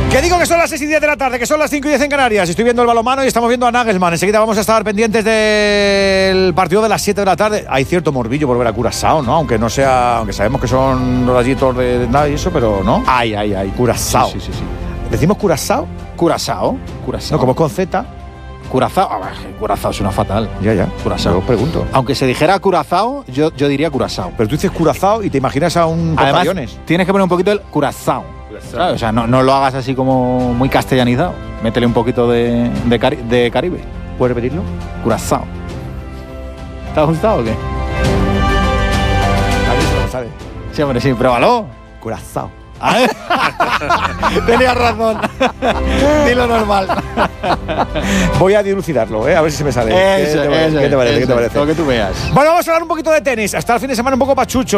Que digo que son las 6:10 de la tarde, que son las 5:10 en Canarias. Estoy viendo el balonmano y estamos viendo a Nagelsmann. Enseguida vamos a estar pendientes del partido de las 7 de la tarde. Hay cierto morbillo por ver a Curazao, ¿no? Aunque sabemos que son los rayitos de nada y eso, pero ¿no? Ay. Curazao. Sí. ¿Decimos Curazao? Curazao. No, como es con Z. Curazao. Curazao suena fatal. Ya. Curazao. Yo os pregunto. Aunque se dijera Curazao, yo diría Curazao. Pero tú dices Curazao y te imaginas a un Además, portaaviones. tienes que poner un poquito el Curazao. ¿Sabes? O sea, no lo hagas así como muy castellanizado. Métele un poquito de Caribe. ¿Puedes repetirlo? Curazao. ¿Te ha gustado o qué? A mí se lo sabe. Sí, hombre, sí, pruébalo. Curazao. Tenías razón. Dilo normal. Voy a dilucidarlo, a ver si se me sale. Eso, ¿Qué te parece? Lo que tú veas. Bueno, vamos a hablar un poquito de tenis. Hasta el fin de semana un poco pachucho.